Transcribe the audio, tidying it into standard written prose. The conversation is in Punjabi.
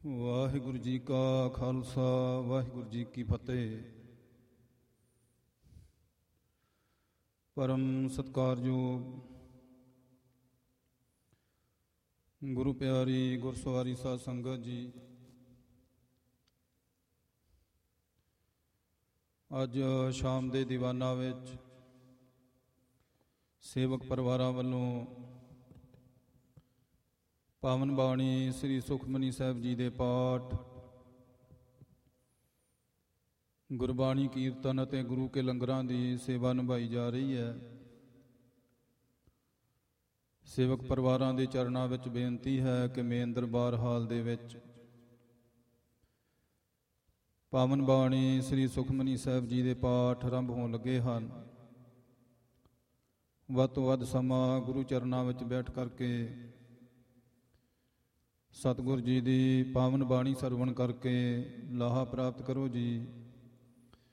ਵਾਹਿਗੁਰੂ ਜੀ ਕਾ ਖਾਲਸਾ ਵਾਹਿਗੁਰੂ ਜੀ ਕੀ ਫਤਿਹ। ਪਰਮ ਸਤਿਕਾਰਯੋਗ ਗੁਰੂ ਪਿਆਰੀ ਗੁਰਸਵਾਰੀ ਸਾਧ ਸੰਗਤ ਜੀ, ਅੱਜ ਸ਼ਾਮ ਦੇ ਦੀਵਾਨਾਂ ਵਿੱਚ ਸੇਵਕ ਪਰਿਵਾਰਾਂ ਵੱਲੋਂ ਪਾਵਨ ਬਾਣੀ ਸ੍ਰੀ ਸੁਖਮਨੀ ਸਾਹਿਬ ਜੀ ਦੇ ਪਾਠ, ਗੁਰਬਾਣੀ ਕੀਰਤਨ ਅਤੇ ਗੁਰੂ ਕੇ ਲੰਗਰਾਂ ਦੀ ਸੇਵਾ ਨਿਭਾਈ ਜਾ ਰਹੀ ਹੈ। ਸੇਵਕ ਪਰਿਵਾਰਾਂ ਦੇ ਚਰਨਾਂ ਵਿੱਚ ਬੇਨਤੀ ਹੈ ਕਿ ਮੇਨ ਦਰਬਾਰ ਹਾਲ ਦੇ ਵਿੱਚ ਪਾਵਨ ਬਾਣੀ ਸ੍ਰੀ ਸੁਖਮਨੀ ਸਾਹਿਬ ਜੀ ਦੇ ਪਾਠ ਆਰੰਭ ਹੋਣ ਲੱਗੇ ਹਨ। ਵੱਧ ਤੋਂ ਵੱਧ ਸਮਾਂ ਗੁਰੂ ਚਰਨਾਂ ਵਿੱਚ ਬੈਠ ਕਰਕੇ ਸਤਿਗੁਰ ਜੀ ਦੀ ਪਾਵਨ ਬਾਣੀ ਸਰਵਣ ਕਰਕੇ ਲਾਹਾ ਪ੍ਰਾਪਤ ਕਰੋ ਜੀ।